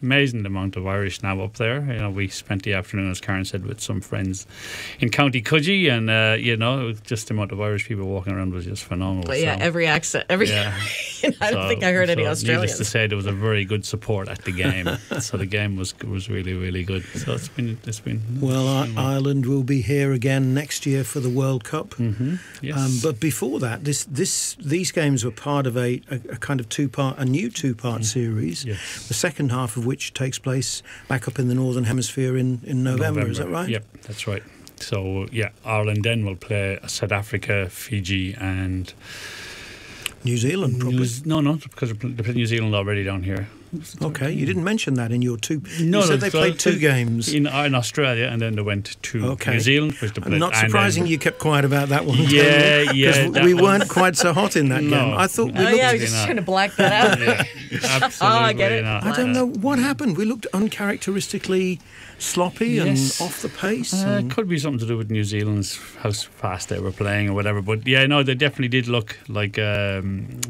amazing the amount of Irish now up there. You know, we spent the afternoon, as Karen said, with some friends in County Cudgee, and you know, just the amount of Irish people walking around was just phenomenal. But yeah, every accent, I don't think I heard any Australians. Needless to say, there was a very good support at the game, so the game was really, really good. So it's been. Well, Ireland will be here again next year for the World Cup. Mm-hmm. Yes. But before that, these games were part of a kind of new two-part series. Yes. The second half of which takes place back up in the Northern Hemisphere in November. Is that right? Yep, that's right. So yeah, Ireland then will play South Africa, Fiji, and New Zealand, probably. No, because they played New Zealand already down here. Okay, you didn't mention that in your two. No, you said they played two games in Australia, and then they went to New Zealand, which they played. Not surprising you kept quiet about that one. Yeah, because we weren't quite so hot in that game. I thought. I was just trying to black that out. Absolutely I get it. not. I don't know what happened. We looked uncharacteristically sloppy and off the pace. It could be something to do with New Zealand's how fast they were playing or whatever. But yeah, no, they definitely did look like that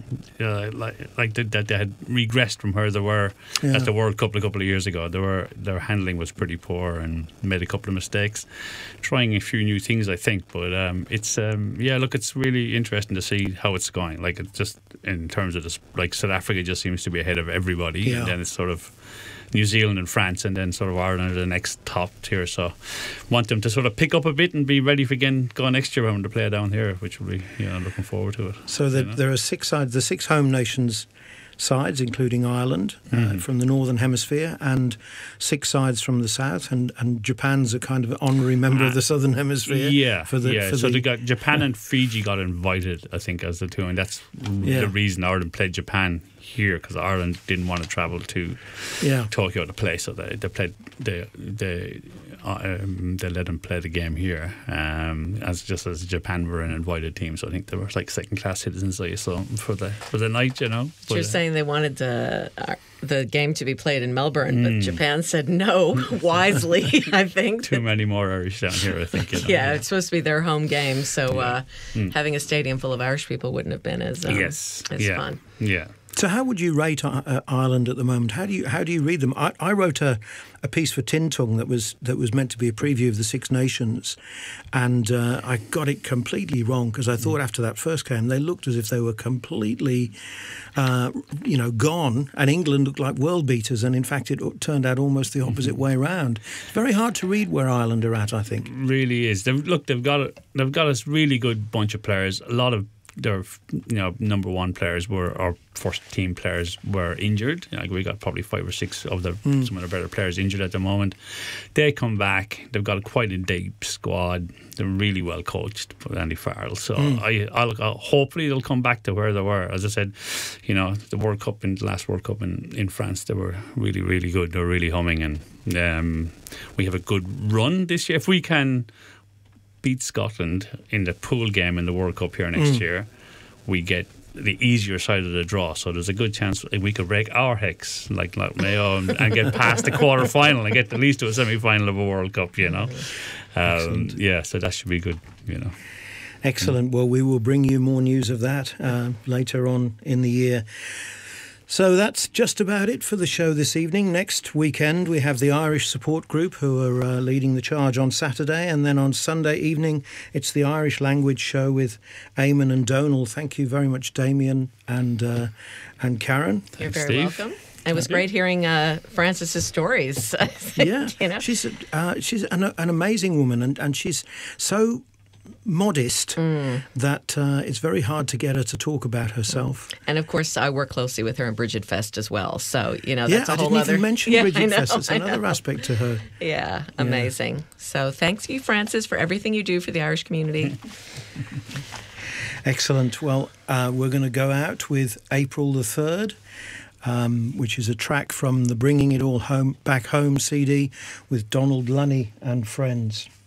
they had regressed from where they were at the World Cup a couple of years ago. Their handling was pretty poor and made a couple of mistakes, trying a few new things, I think. But it's it's really interesting to see how it's going. Like, it's just in terms of this, like, South Africa just seems to be ahead of everybody, and then it's sort of New Zealand and France, and then sort of Ireland are the next top tier. So want them to sort of pick up a bit and be ready for go next year when to play down here, which will be, looking forward to it. So there are 6 sides, the 6 home nations sides, including Ireland from the Northern Hemisphere, and 6 sides from the South, and Japan's a kind of honorary member of the Southern Hemisphere. So they got Japan and Fiji got invited, I think, as the two, and that's the reason Ireland played Japan here, because Ireland didn't want to travel to Tokyo to play, so they played they let them play the game here, as Japan were an invited team. So I think they were like second-class citizens, so for the night, So you're saying they wanted the game to be played in Melbourne, but Japan said no, wisely, I think. Too many more Irish down here, I think. It's supposed to be their home game, so having a stadium full of Irish people wouldn't have been as fun. Yeah. So how would you rate Ireland at the moment? How do you read them? I wrote a piece for Tin Tongue that was meant to be a preview of the Six Nations, and I got it completely wrong, because I thought after that first game they looked as if they were completely gone, and England looked like world beaters, and in fact it turned out almost the opposite way around. It's very hard to read where Ireland are at, I think. It really is. They've got a really good bunch of players. A lot of their number one players or first team players were injured. We got probably 5 or 6 of some of the better players injured at the moment. They come back. They've got quite a deep squad. They're really well coached by Andy Farrell. So hopefully they'll come back to where they were. As I said, the last World Cup in France, they were really, really good. They're really humming, and we have a good run this year. If we can beat Scotland in the pool game in the World Cup here next year, we get the easier side of the draw. So there's a good chance we could break our hex like Mayo and get past the quarter final and get at least to a semi-final of a World Cup. So that should be good. Excellent. Well, we will bring you more news of that later on in the year. So that's just about it for the show this evening. Next weekend we have the Irish Support Group, who are leading the charge on Saturday, and then on Sunday evening it's the Irish Language Show with Eamon and Donal. Thank you very much, Damien and Karen. You're very welcome. It was great hearing Frances's stories. She's an amazing woman, and she's so modest that it's very hard to get her to talk about herself. And of course I work closely with her in Bridget Fest as well, so that's a whole I didn't other even mention Bridget Fest. It's another aspect to her. Amazing. So thanks you, Frances, for everything you do for the Irish community. Excellent. Well, we're going to go out with April the 3rd, which is a track from the Bringing It All Back Home CD with Donald Lunny and Friends.